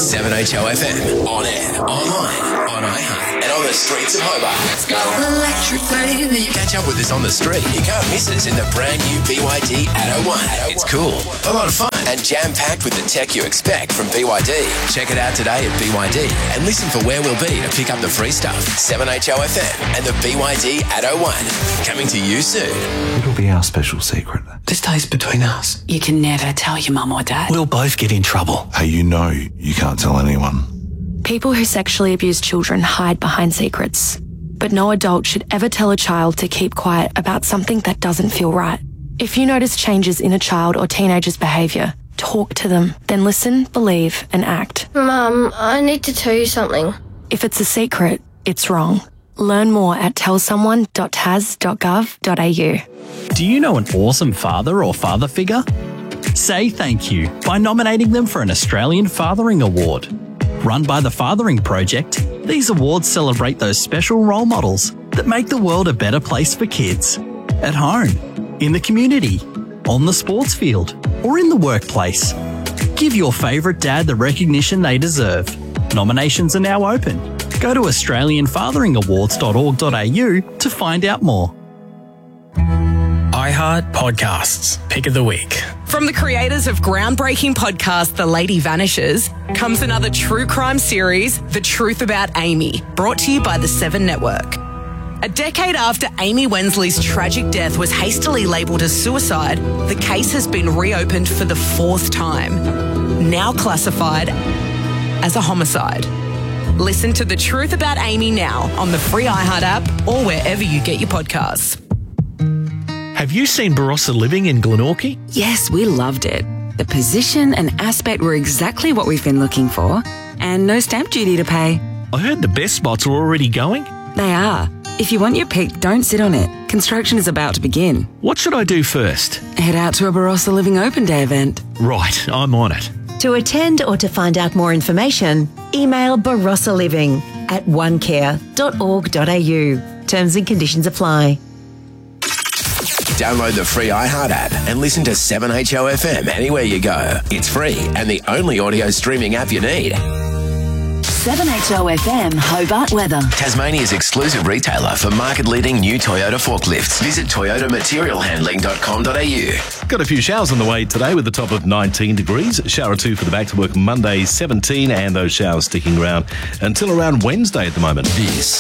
7HOFM. On air, online, on iHeart, and on the streets of Hobart. Let's go. Electric baby. Catch up with us on the street. You can't miss us in the brand new BYD Atto 1. It's cool, a lot of fun, and jam-packed with the tech you expect from BYD. Check it out today at BYD and listen for where we'll be to pick up the free stuff. 7HOFM and the BYD Atto 1. Coming to you soon. It'll be our special secret. This stays between us. You can never tell your mum or dad. We'll both get in trouble. Hey, you can't tell anyone. People who sexually abuse children hide behind secrets. But no adult should ever tell a child to keep quiet about something that doesn't feel right. If you notice changes in a child or teenager's behaviour, talk to them, then listen, believe and act. Mum, I need to tell you something. If it's a secret, it's wrong. Learn more at tellsomeone.tas.gov.au. Do you know an awesome father or father figure? Say thank you by nominating them for an Australian Fathering Award. Run by the Fathering Project, these awards celebrate those special role models that make the world a better place for kids. At home, in the community, on the sports field, or in the workplace. Give your favourite dad the recognition they deserve. Nominations are now open. Go to australianfatheringawards.org.au to find out more. iHeart Podcasts, Pick of the Week. From the creators of groundbreaking podcast The Lady Vanishes comes another true crime series, The Truth About Amy, brought to you by the Seven Network. A decade after Amy Wensley's tragic death was hastily labelled as suicide, the case has been reopened for the fourth time, now classified as a homicide. Listen to The Truth About Amy now on the free iHeart app or wherever you get your podcasts. Have you seen Barossa Living in Glenorchy? Yes, we loved it. The position and aspect were exactly what we've been looking for, and no stamp duty to pay. I heard the best spots are already going. They are. If you want your pick, don't sit on it. Construction is about to begin. What should I do first? Head out to a Barossa Living Open Day event. Right, I'm on it. To attend or to find out more information, email barossaliving@onecare.org.au. Terms and conditions apply. Download the free iHeart app and listen to 7HOFM anywhere you go. It's free and the only audio streaming app you need. 7HOFM Hobart weather. Tasmania's exclusive retailer for market-leading new Toyota forklifts. Visit toyotaMaterialhandling.com.au. Got a few showers on the way today with a top of 19 degrees. Shower 2 for the back-to-work Monday, 17, and those showers sticking around until around Wednesday at the moment. This